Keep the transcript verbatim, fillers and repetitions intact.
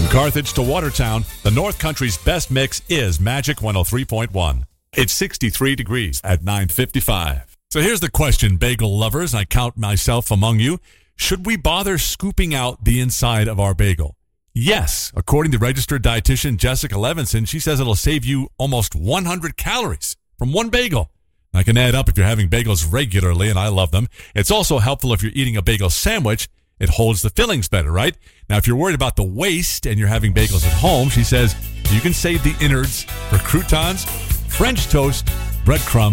Carthage to Watertown, the North Country's best mix is Magic one oh three point one. It's sixty-three degrees at nine fifty-five. So here's the question, bagel lovers. I count myself among you. Should we bother scooping out the inside of our bagel? Yes. According to registered dietitian Jessica Levinson, she says it'll save you almost one hundred calories from one bagel. I can add up if you're having bagels regularly, and I love them. It's also helpful if you're eating a bagel sandwich. It holds the fillings better, right? Now, if you're worried about the waste and you're having bagels at home, she says you can save the innards for croutons, French toast, breadcrumbs,